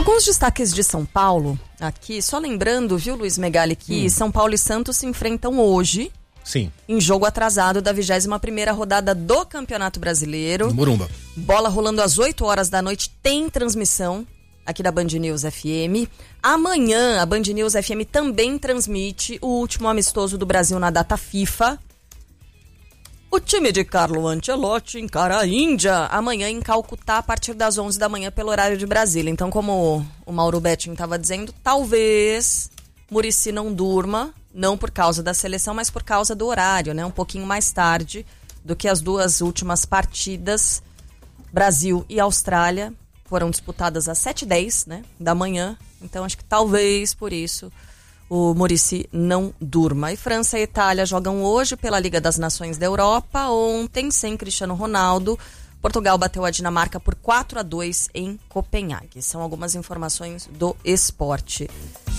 Alguns destaques de São Paulo aqui, só lembrando, viu, Luiz Megali, que São Paulo e Santos se enfrentam hoje. Sim. Em jogo atrasado da 21ª rodada do Campeonato Brasileiro. Morumba. Bola rolando às 8 horas da noite, tem transmissão aqui da Band News FM. Amanhã a Band News FM também transmite o último amistoso do Brasil na data FIFA. O time de Carlo Ancelotti encara a Índia amanhã em Calcutá a partir das 11 da manhã pelo horário de Brasília. Então, como o Mauro Betting estava dizendo, talvez Muricy não durma, não por causa da seleção, mas por causa do horário, né? Um pouquinho mais tarde do que as duas últimas partidas. Brasil e Austrália foram disputadas às 7h10, né, da manhã. Então, acho que talvez por isso o Muricy não durma. E França e Itália jogam hoje pela Liga das Nações da Europa. Ontem, sem Cristiano Ronaldo, Portugal bateu a Dinamarca por 4-2 em Copenhague. São algumas informações do esporte.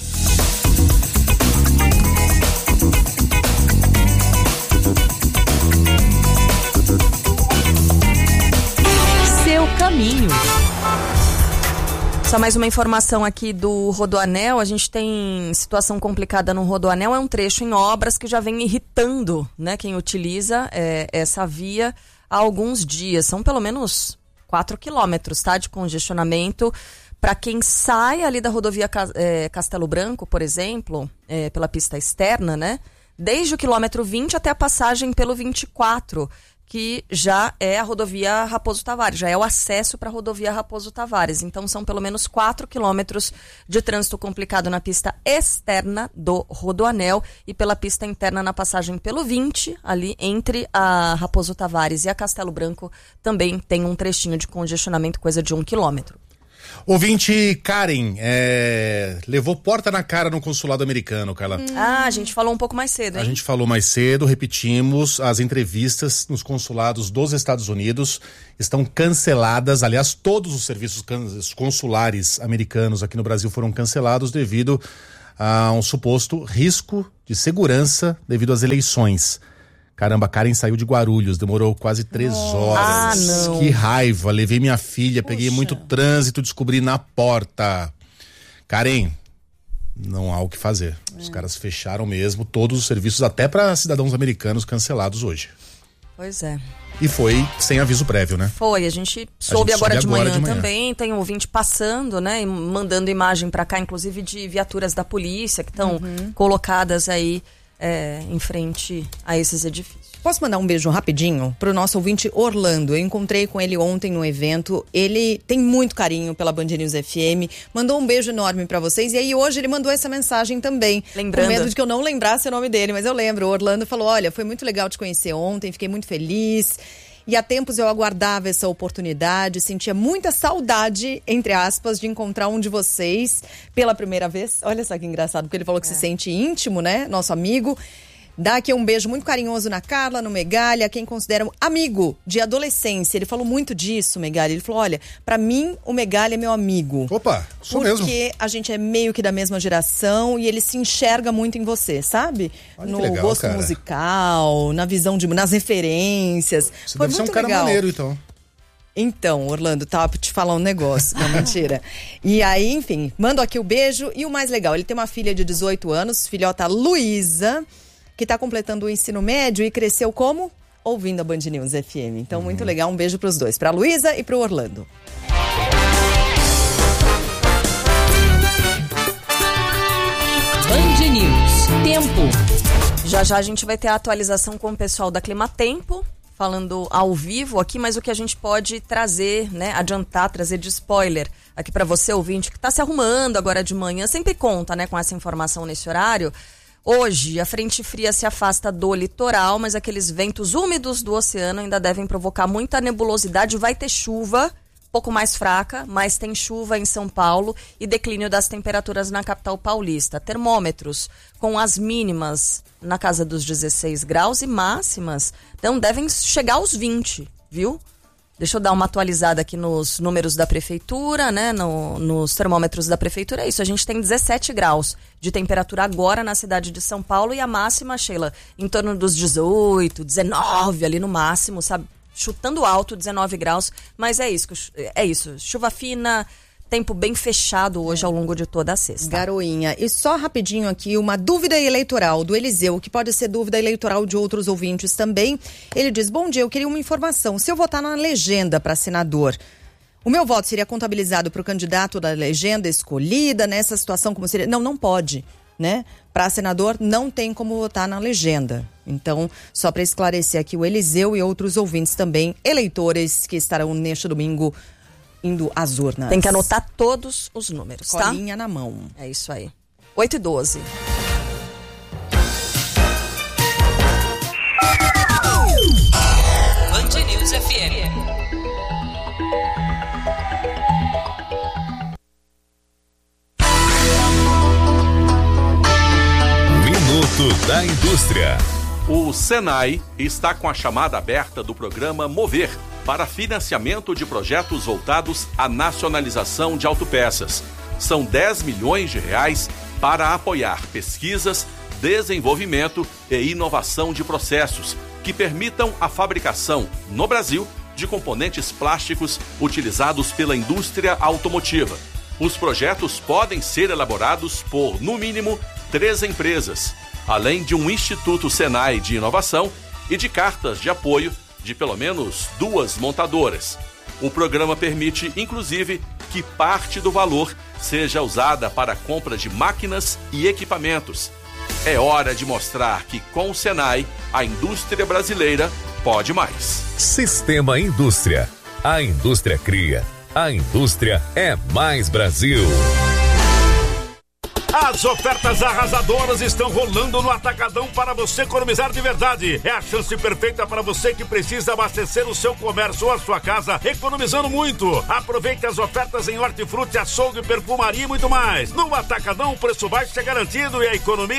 Seu caminho. Só mais uma informação aqui do Rodoanel. A gente tem situação complicada no Rodoanel. É um trecho em obras que já vem irritando, né, quem utiliza essa via há alguns dias. São pelo menos 4 quilômetros, tá, de congestionamento. Para quem sai ali da rodovia Castelo Branco, por exemplo, pela pista externa, né, desde o quilômetro 20 até a passagem pelo 24, que já é a rodovia Raposo Tavares, já é o acesso para a rodovia Raposo Tavares. Então, são pelo menos 4 quilômetros de trânsito complicado na pista externa do Rodoanel e pela pista interna na passagem pelo 20, ali entre a Raposo Tavares e a Castelo Branco, também tem um trechinho de congestionamento, coisa de 1 quilômetro. Ouvinte Karen, levou porta na cara no consulado americano, Carla. A gente falou um pouco mais cedo, hein? A gente falou mais cedo, repetimos, as entrevistas nos consulados dos Estados Unidos estão canceladas. Aliás, todos os serviços consulares americanos aqui no Brasil foram cancelados devido a um suposto risco de segurança devido às eleições. Caramba, Karen saiu de Guarulhos, demorou quase 3 horas. Ah, não. Que raiva, levei minha filha, peguei muito trânsito, descobri na porta. Karen, não há o que fazer. Os caras fecharam mesmo todos os serviços, até para cidadãos americanos, cancelados hoje. Pois é. E foi sem aviso prévio, né? Foi, a gente soube agora de manhã também, tem um ouvinte passando, né, e mandando imagem para cá, inclusive de viaturas da polícia que estão colocadas aí em frente a esses edifícios. Posso mandar um beijo rapidinho pro nosso ouvinte Orlando? Eu encontrei com ele ontem no evento. Ele tem muito carinho pela Band News FM. Mandou um beijo enorme pra vocês. E aí hoje ele mandou essa mensagem também. Lembrando. Com medo de que eu não lembrasse o nome dele, mas eu lembro. O Orlando falou, olha, foi muito legal te conhecer ontem, fiquei muito feliz. E há tempos eu aguardava essa oportunidade, sentia muita saudade, entre aspas, de encontrar um de vocês pela primeira vez. Olha só que engraçado, porque ele falou que se sente íntimo, né? Nosso amigo. Dá aqui um beijo muito carinhoso na Carla, no Megali, a quem considera um amigo de adolescência. Ele falou muito disso, Megali. Ele falou, olha, pra mim o Megali é meu amigo. Opa, sou mesmo. Porque a gente é meio que da mesma geração e ele se enxerga muito em você, sabe? Olha no legal, gosto cara. musical, na visão nas referências. Você Foi deve ser muito um cara legal. maneiro, então. Então, Orlando, tava pra te falar um negócio, não, mentira. E aí, enfim, mando aqui o beijo. E o mais legal, ele tem uma filha de 18 anos, filhota Luísa, que tá completando o ensino médio e cresceu como? Ouvindo a Band News FM. Então, muito legal, um beijo pros dois, pra Luísa e pro Orlando. Band News. Tempo. Já a gente vai ter a atualização com o pessoal da Climatempo, falando ao vivo aqui, mas o que a gente pode trazer, né, adiantar, trazer de spoiler aqui para você, ouvinte, que tá se arrumando agora de manhã, sempre conta, né, com essa informação nesse horário. Hoje, a frente fria se afasta do litoral, mas aqueles ventos úmidos do oceano ainda devem provocar muita nebulosidade. Vai ter chuva, pouco mais fraca, mas tem chuva em São Paulo e declínio das temperaturas na capital paulista. Termômetros com as mínimas na casa dos 16 graus e máximas então devem chegar aos 20, viu? Deixa eu dar uma atualizada aqui nos números da prefeitura, né? Nos termômetros da prefeitura. É isso, a gente tem 17 graus de temperatura agora na cidade de São Paulo e a máxima, Sheila, em torno dos 18, 19 ali no máximo, sabe? Chutando alto, 19 graus, mas é isso. Chuva fina, tempo bem fechado hoje ao longo de toda a sexta. Garoinha. E só rapidinho aqui, uma dúvida eleitoral do Eliseu, que pode ser dúvida eleitoral de outros ouvintes também. Ele diz, bom dia, eu queria uma informação. Se eu votar na legenda para senador, o meu voto seria contabilizado para o candidato da legenda escolhida nessa situação? Como seria? Não pode, né? Para senador não tem como votar na legenda. Então, só para esclarecer aqui o Eliseu e outros ouvintes também, eleitores que estarão neste domingo indo às urnas. Tem que anotar todos os números, tá? Colinha na mão. É isso aí. 8h12. Band News FM. Minuto da Indústria. O Senai está com a chamada aberta do programa Mover para financiamento de projetos voltados à nacionalização de autopeças. São 10 milhões de reais para apoiar pesquisas, desenvolvimento e inovação de processos que permitam a fabricação, no Brasil, de componentes plásticos utilizados pela indústria automotiva. Os projetos podem ser elaborados por, no mínimo, 3 empresas, além de um Instituto Senai de Inovação e de cartas de apoio de pelo menos 2 montadoras. O programa permite, inclusive, que parte do valor seja usada para a compra de máquinas e equipamentos. É hora de mostrar que, com o Senai, a indústria brasileira pode mais. Sistema Indústria. A indústria cria. A indústria é mais Brasil. As ofertas arrasadoras estão rolando no Atacadão para você economizar de verdade. É a chance perfeita para você que precisa abastecer o seu comércio ou a sua casa, economizando muito. Aproveite as ofertas em hortifruti, açougue, perfumaria e muito mais. No Atacadão, o preço baixo é garantido e a economia